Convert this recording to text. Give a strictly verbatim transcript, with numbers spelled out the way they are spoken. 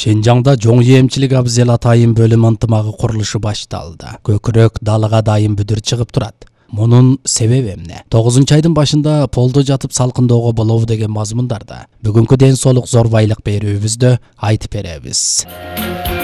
Шинжаңда жоңжу эмчилик абзел атайын бөлүм ынтымагы курулушу башталды. Көкүрөк далага дайым бүдүр чыгып турат. Мунун себеби эмне? тогузунчу айдын башында полдо жатып салкындоого болобу деген мазмундарда бүгүнкү ден соолук зор байлык берүүбүздө айтып беребиз.